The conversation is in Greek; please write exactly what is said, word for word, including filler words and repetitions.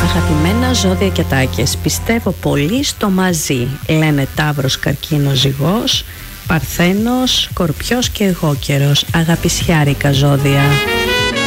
Αγαπημένα ζώδια και τάκες, πιστεύω πολύ στο μαζί. Λένε Ταύρος, Καρκίνος, Ζυγός, Παρθένος, Σκορπιός και εγώ καιρός. Αγαπησιάρικα ζώδια.